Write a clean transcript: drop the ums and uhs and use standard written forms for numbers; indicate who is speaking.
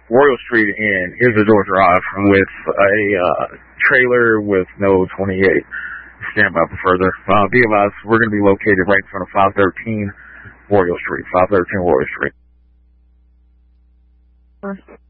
Speaker 1: Royal Street in Isidore Drive with a trailer with no 28. Stand by for further. Be advised, we're going to be located right in front of 513 Royal Street. 513 Royal Street.